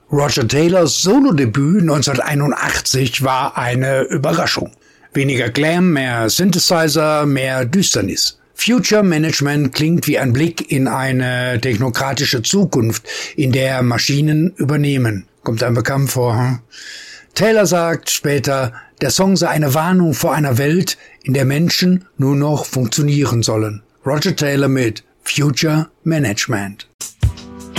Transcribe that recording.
Roger Taylors Solodebüt 1981 war eine Überraschung. Weniger Glam, mehr Synthesizer, mehr Düsternis. Future Management klingt wie ein Blick in eine technokratische Zukunft, in der Maschinen übernehmen. Kommt einem bekannt vor, hm? Taylor sagt später, der Song sei eine Warnung vor einer Welt, in der Menschen nur noch funktionieren sollen. Roger Taylor mit Future Management.